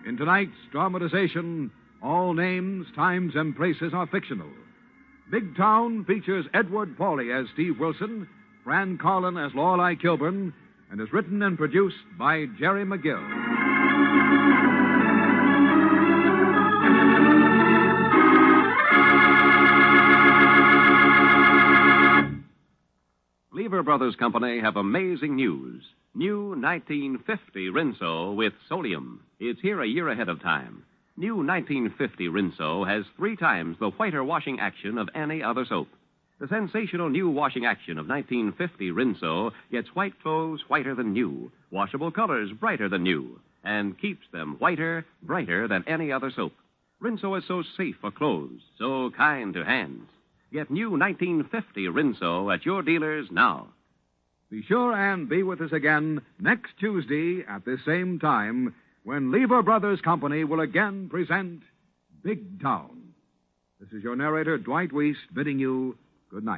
In tonight's dramatization, all names, times, and places are fictional. Big Town features Edward Pauley as Steve Wilson, Fran Carlin as Lorelei Kilburn, and is written and produced by Jerry McGill. Lever Brothers Company have amazing news. New 1950 Rinso with sodium. It's here a year ahead of time. New 1950 Rinso has 3 times the whiter washing action of any other soap. The sensational new washing action of 1950 Rinso gets white clothes whiter than new, washable colors brighter than new, and keeps them whiter, brighter than any other soap. Rinso is so safe for clothes, so kind to hands. Get new 1950 Rinso at your dealers now. Be sure and be with us again next Tuesday at this same time when Lever Brothers Company will again present Big Town. This is your narrator, Dwight Weiss, bidding you